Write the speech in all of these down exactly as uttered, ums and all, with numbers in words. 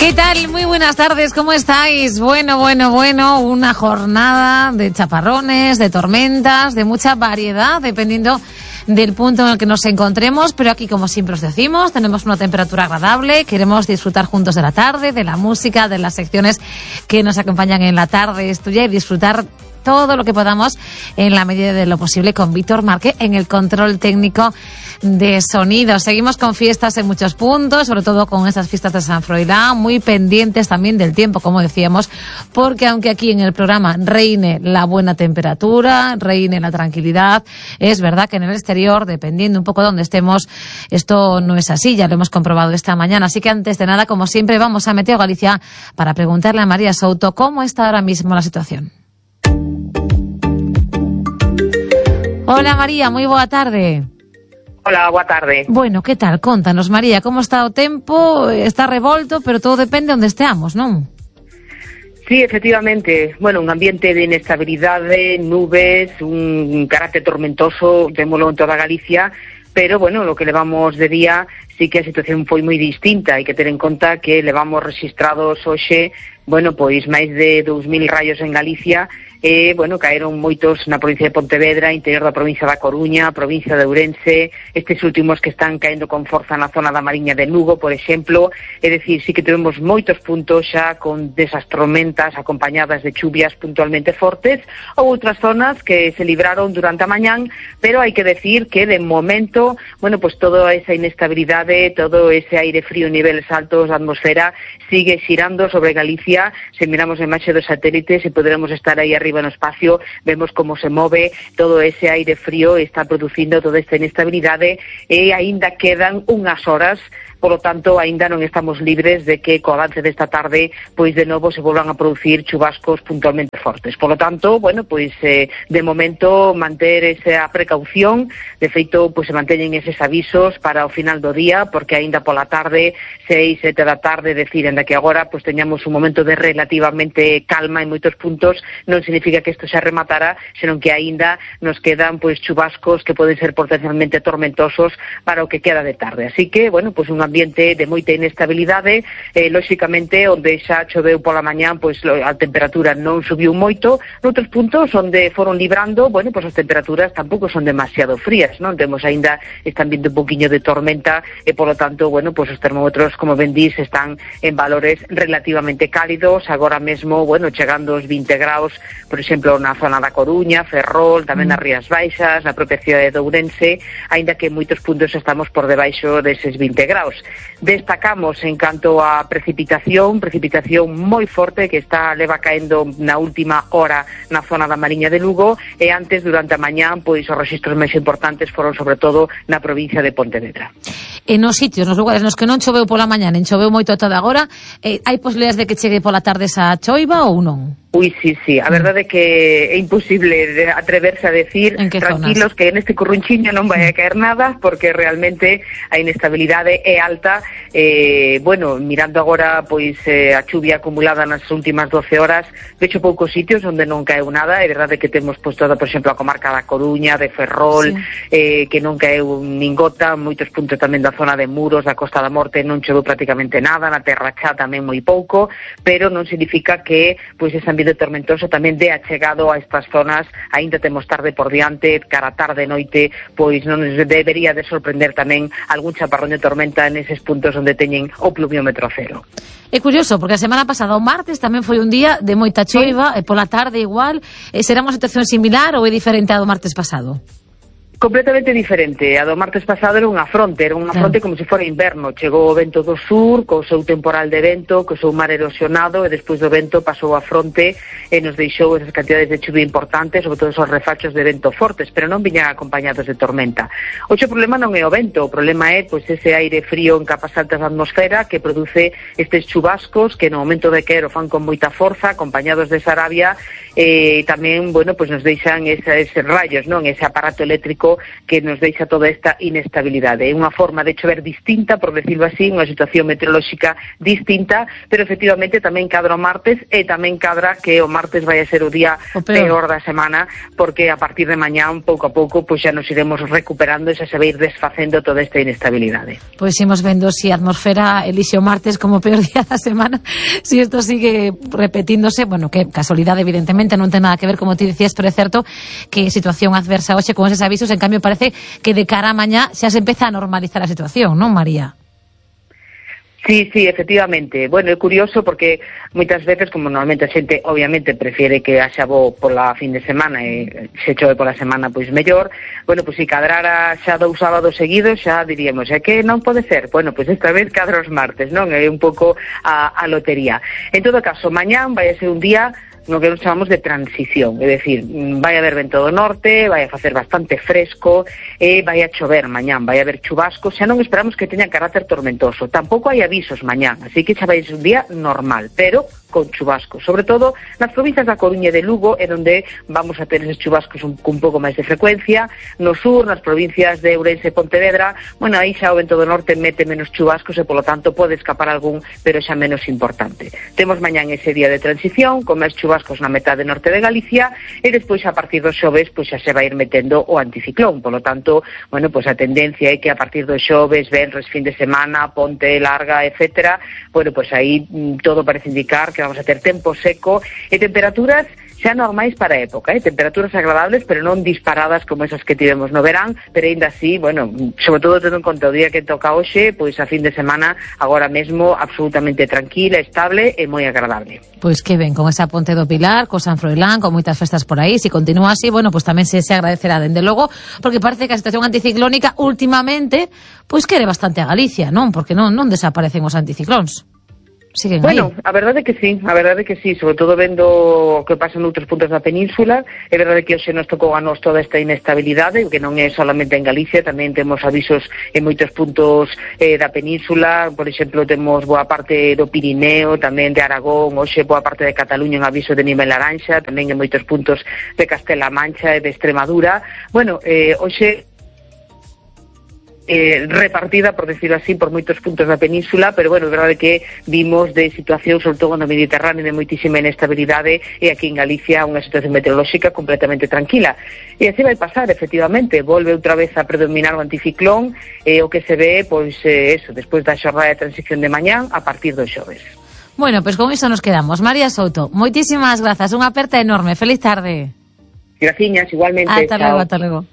¿Qué tal? Muy buenas tardes, ¿cómo estáis? Bueno, bueno, bueno, una jornada de chaparrones, de tormentas, de mucha variedad, dependiendo del punto en el que nos encontremos, pero aquí, como siempre os decimos, tenemos una temperatura agradable, queremos disfrutar juntos de la tarde, de la música, de las secciones que nos acompañan en la tarde es tuya y disfrutar todo lo que podamos en la medida de lo posible con Víctor Márquez en el control técnico de sonido. Seguimos con fiestas en muchos puntos, sobre todo con estas fiestas de San Froilán, muy pendientes también del tiempo, como decíamos, porque aunque aquí en el programa reine la buena temperatura, reine la tranquilidad, es verdad que en el exterior, dependiendo un poco de donde estemos, esto no es así, ya lo hemos comprobado esta mañana. Así que antes de nada, como siempre, vamos a Meteo Galicia para preguntarle a María Souto cómo está ahora mismo la situación. Hola María, moi boa tarde. Hola, boa tarde. Bueno, que tal? Contanos, María, como está o tempo? Está revolto, pero todo depende onde esteamos, non? Sí, efectivamente. Bueno, un ambiente de inestabilidade, nubes, un carácter tormentoso, témolo en toda Galicia, pero, bueno, lo que levamos de día sí que a situación foi moi distinta. Hai que ter en conta que levamos registrados hoxe, bueno, pois máis de dous mil raios en Galicia, e, bueno, caeron moitos na provincia de Pontevedra, interior da provincia da Coruña, provincia de Ourense, estes últimos que están caendo con forza na zona da Mariña de Lugo, por exemplo, é dicir, sí que temos moitos puntos xa con desas tormentas acompañadas de chuvias puntualmente fortes, ou outras zonas que se libraron durante a mañán, pero hai que decir que, de momento, bueno, pues toda esa inestabilidade, todo ese aire frío en niveles altos da atmosfera sigue xirando sobre Galicia. Se miramos a imaxe dos satélites e poderemos estar aí arriba no espacio, vemos como se move todo ese aire frío, está producindo toda esta inestabilidade e aínda quedan unhas horas. Polo tanto, aínda non estamos libres de que co avance desta tarde, pois de novo se volvan a producir chubascos puntualmente fortes. Polo tanto, bueno, pois eh, de momento manter esa precaución, de feito, pois se manteñen eses avisos para o final do día, porque aínda pola tarde, seis, sete da tarde, decir, enda que agora pois teñamos un momento de relativamente calma en moitos puntos, non significa que isto se rematara, senón que aínda nos quedan pois chubascos que poden ser potencialmente tormentosos para o que queda de tarde. Así que, bueno, pois un ambiente de moita inestabilidade, eh, lóxicamente, onde xa choveu pola mañán, pois a temperatura non subiu moito, noutros puntos onde foron librando, bueno, pois as temperaturas tampouco son demasiado frías, non? Temos aínda este ambiente un poquinho de tormenta e, polo tanto, bueno, pois os termómetros, como ben dís, están en valores relativamente cálidos, agora mesmo, bueno, chegando aos vinte graus, por exemplo, na zona da Coruña, Ferrol, tamén nas Rías Baixas, na propia cidade de Ourense, aínda que en moitos puntos estamos por debaixo deses vinte graus. Destacamos en canto a precipitación, precipitación moi forte que está leva caendo na última hora na zona da Mariña de Lugo e antes, durante a mañán, pois os rexistros máis importantes foron sobre todo na provincia de Pontevedra. E nos sitios, nos lugares nos que non choveu pola mañán, en choveu moito toda agora, eh, hai posibilidades de que chegue pola tarde esa choiva ou non? Ui, sí, sí, a verdade é que é imposible de atreverse a decir tranquilos zonas? Que neste currunchiño non vai a caer nada, porque realmente a inestabilidade é alta. Eh, bueno, mirando agora pois eh, a chuvia acumulada nas últimas doce horas, vecho poucos sitios onde non caeu nada. É verdade que temos pois toda, por exemplo, a comarca da Coruña, de Ferrol, sí. eh, que non caeu nin gota, moitos puntos tamén da zona de Muros, da Costa da Morte non choveu prácticamente nada, na Terra Chá tamén moi pouco, pero non significa que pois ese ambiente tormentoso tamén de achegado a estas zonas. Aínda temos tarde por diante, cara tarde noite, pois non nos debería de sorprender tamén algún chaparrón de tormenta neses puntos onde teñen o pluviómetro cero. É curioso, porque a semana pasada, o martes, tamén foi un día de moita choiva, sí. E pola tarde igual. Será unha situación similar ou é diferente a do martes pasado? Completamente diferente. A do martes pasado era unha fronte, era unha fronte como se fora inverno. Chegou o vento do sur, co seu temporal de vento, co seu mar erosionado, e despois do vento pasou a fronte e nos deixou esas cantidades de chuvia importantes, sobre todo esos refachos de vento fortes, pero non viñan acompañados de tormenta. Oxe, o problema non é o vento, o problema é pois ese aire frío en capas altas da atmosfera que produce estes chubascos que no momento de caer o fan con moita forza, acompañados de Sarabia, e tamén, bueno, pois nos deixan eses rayos, non? Ese aparato eléctrico tempo que nos deixa toda esta inestabilidade. É unha forma de chover distinta, por decirlo así, unha situación meteorolóxica distinta, pero efectivamente tamén cadra o martes e tamén cadra que o martes vai a ser o día o peor. peor da semana, porque a partir de mañán, pouco a pouco, pois xa nos iremos recuperando e xa se vai ir desfacendo toda esta inestabilidade. Pois imos vendo se a atmosfera elixe o martes como peor día da semana, se isto sigue repetíndose, bueno, que casualidade evidentemente non ten nada que ver, como ti decías, pero é certo que situación adversa hoxe con eses avisos, en cambio parece que de cara a mañá xa se empeza a normalizar a situación, non, María? Sí, sí, efectivamente. Bueno, é curioso porque moitas veces, como normalmente a xente obviamente prefiere que haxa bo pola fin de semana e se chove pola semana, pois mellor, bueno, pois se cadrara xa dous sábados seguidos, xa diríamos, é que non pode ser. Bueno, pois esta vez cadra os martes, non? É un pouco a, a lotería. En todo caso, mañán vai a ser un día no que nos chamamos de transición, é dicir, vai a haber vento do norte, vai a facer bastante fresco e vai a chover mañán, vai a haber chubascos, xa non esperamos que teñan carácter tormentoso, tampouco hai avisos mañán, así que xa vai ser un día normal, pero con chubascos, sobre todo nas provincias da Coruña e de Lugo, é onde vamos a ter eses chubascos un, un pouco máis de frecuencia. No sur, nas provincias de Ourense e Pontevedra, bueno, aí xa o vento do norte mete menos chubascos e, polo tanto, pode escapar algún, pero xa menos importante. Temos mañán ese día de transición, con máis chubascos na metade norte de Galicia, e despois, a partir dos xoves, pois xa se vai ir metendo o anticiclón. Polo tanto, bueno, pois a tendencia é que a partir dos xoves, venres, fin de semana, ponte larga, etcétera, bueno, pois aí todo parece indicar que vamos a ter tempo seco e temperaturas xa normais para a época, eh? temperaturas agradables, pero non disparadas como esas que tivemos no verán, pero ainda así, bueno, sobre todo tendo en conta o día que toca hoxe, pois a fin de semana, agora mesmo, absolutamente tranquila, estable e moi agradable. Pois que ben, con esa Ponte do Pilar, co San Froilán, con moitas festas por aí, se continúa así, bueno, pois tamén se, se agradecerá, dende logo, porque parece que a situación anticiclónica últimamente, pois quere bastante a Galicia, non? Porque non, non desaparecen os anticiclóns. Siguen bueno, aí. A verdade é que sí, a verdade é que sí, sobre todo vendo o que pasa noutros puntos da península. É verdade que hoxe nos tocou a nos toda esta inestabilidade, que non é solamente en Galicia, tamén temos avisos en moitos puntos eh, da península, por exemplo, temos boa parte do Pirineo, tamén de Aragón, hoxe boa parte de Cataluña en aviso de nivel laranxa, tamén en moitos puntos de Castela Mancha e de Extremadura. Bueno, eh, hoxe Eh, repartida, por decirlo así, por moitos puntos da península, pero bueno, é verdade que vimos de situación, sobre todo no Mediterráneo, de moitísima inestabilidade, e aquí en Galicia unha situación meteorolóxica completamente tranquila. E así vai pasar, efectivamente, volve outra vez a predominar o anticiclón, e eh, o que se ve, pois, eh, eso, despois da xornada de transición de mañán, a partir dos xoves. Bueno, pois pues con iso nos quedamos. María Souto, moitísimas grazas, unha aperta enorme, feliz tarde. Graciñas, igualmente. Hasta luego, hasta luego.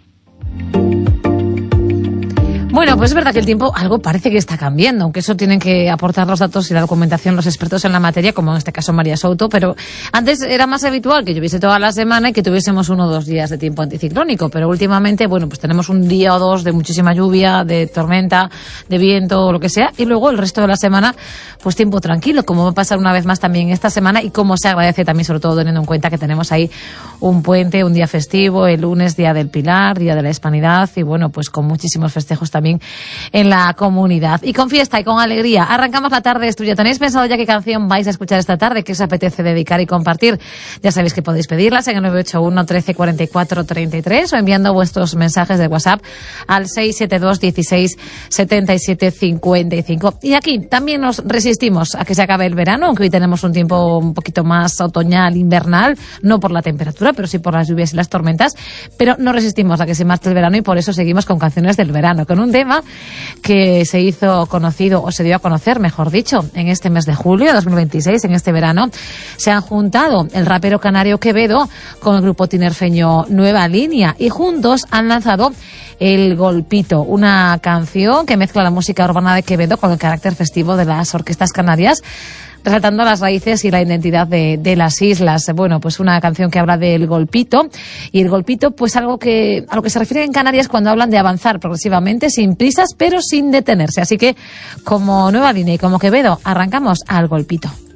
Bueno, pues es verdad que el tiempo algo parece que está cambiando, aunque eso tienen que aportar los datos y la documentación los expertos en la materia, como en este caso María Souto, pero antes era más habitual que lloviese toda la semana y que tuviésemos uno o dos días de tiempo anticiclónico, pero últimamente, bueno, pues tenemos un día o dos de muchísima lluvia, de tormenta, de viento o lo que sea, y luego el resto de la semana, pues tiempo tranquilo, como va a pasar una vez más también esta semana, y como se agradece también, sobre todo teniendo en cuenta que tenemos ahí un puente, un día festivo, el lunes, Día del Pilar, Día de la Hispanidad, y bueno, pues con muchísimos festejos también en la comunidad. Y con fiesta y con alegría arrancamos la tarde de Estudio. ¿Tenéis pensado ya qué canción vais a escuchar esta tarde? ¿Qué os apetece dedicar y compartir? Ya sabéis que podéis pedirlas en el nueve ocho uno, trece, cuarenta y cuatro, treinta y tres o enviando vuestros mensajes de WhatsApp al seis siete dos, dieciséis, setenta y siete, cincuenta y cinco. Y aquí también nos resistimos a que se acabe el verano, aunque hoy tenemos un tiempo un poquito más otoñal, invernal, no por la temperatura, pero sí por las lluvias y las tormentas, pero no resistimos a que se marche el verano, y por eso seguimos con canciones del verano, con un tema que se hizo conocido, o se dio a conocer, mejor dicho, en este mes de julio de dos mil veintiséis, en este verano. Se han juntado el rapero canario Quevedo con el grupo tinerfeño Nueva Línea, y juntos han lanzado El Golpito, una canción que mezcla la música urbana de Quevedo con el carácter festivo de las orquestas canarias, resaltando las raíces y la identidad de, de las islas. Bueno, pues una canción que habla del golpito, y el golpito, pues algo que a lo que se refiere en Canarias cuando hablan de avanzar progresivamente, sin prisas, pero sin detenerse. Así que, como Nueva Línea y como Quevedo, arrancamos al Golpito.